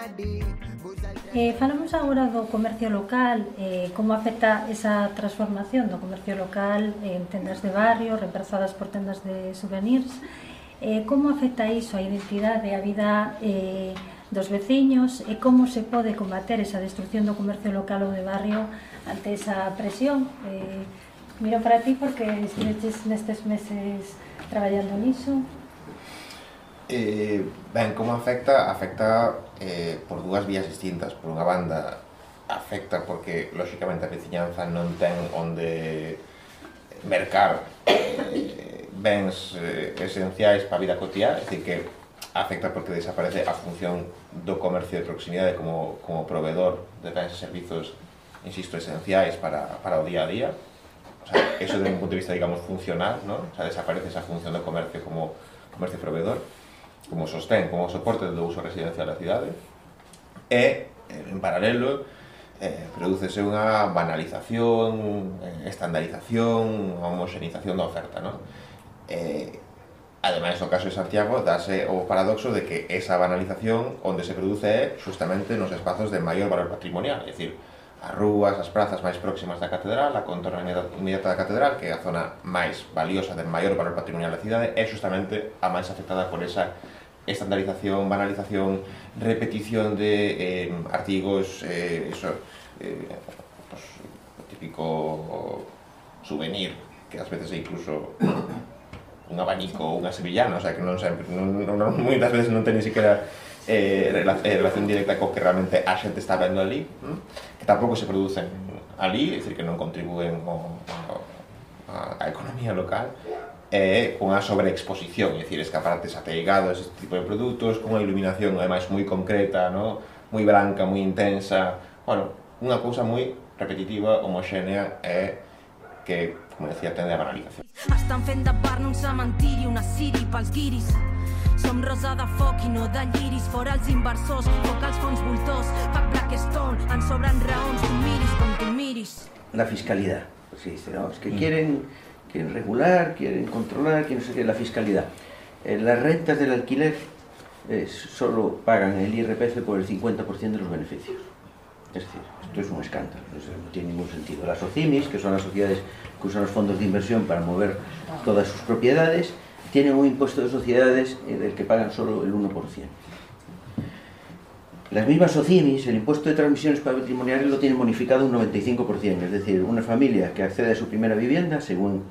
Falamos agora do comercio local, como afecta esa transformación do comercio local en tendas de barrio, reemplazadas por tendas de souvenirs. Como afecta iso a identidade e a vida dos veciños e como se pode combater esa destrucción do comercio local ou de barrio ante esa presión? Miro para ti porque estiveches nestes meses traballando niso. Ben, como afecta? Afecta por dúas vías distintas. Por unha banda, afecta porque, lóxicamente, a veciñanza non ten onde mercar bens esenciais para a vida cotiá, é dicir, que afecta porque desaparece a función do comercio de proximidade como proveedor de bens e servizos, insisto, esenciais para o día a día. O sea, eso desde un punto de vista, digamos, funcional, ¿no? O sea, desaparece esa función do comercio como comercio proveedor, como sostén, como soporte do uso residencial da cidade, e, en paralelo, prodúcese unha banalización, estandarización, homoxenización da oferta, non? Ademais, no caso de Santiago, dase o paradoxo de que esa banalización onde se produce é justamente nos espazos de maior valor patrimonial, é dicir, as rúas, as prazas máis próximas da catedral, a contorna inmediata da catedral, que é a zona máis valiosa de maior valor patrimonial da cidade, é justamente a máis afectada por esa estandarización, banalización, repetición de artigos, pues, o típico souvenir, que ás veces é incluso un abanico ou unha sevillana, o sea, que non sempre, moitas veces non ten ni siquiera relación directa co que realmente a xente está vendo ali, que tampouco se producen ali, é dicir, que non contribúen á economía local, e cunha sobreexposición, é dicir, escaparates ateigados, este tipo de produtos, cunha iluminación ademais moi concreta, no? Moi branca, moi intensa, bueno, unha cousa moi repetitiva, homoxénea e que, como decía, tende a banalización. Estan fent de bar nun cementiri, una ciri pels guiris. Som rosa de foc i no de lliris, fora els inversors, foc als fons voltors, fuck Blackstone, ens sobren raons, tu miris com tu miris. La fiscalidad, se dice, ¿no? Es que quieren regular, quieren controlar, quieren no sé qué, la fiscalidad. Las rentas del alquiler solo pagan el IRPF por el 50% de los beneficios. Es decir, esto es un escándalo, no tiene ningún sentido. Las OCIMIs, que son las sociedades que usan los fondos de inversión para mover todas sus propiedades, tienen un impuesto de sociedades del que pagan solo el 1%. Las mismas OCIMIs, el impuesto de transmisiones patrimoniales lo tienen bonificado un 95%, es decir, una familia que accede a su primera vivienda, según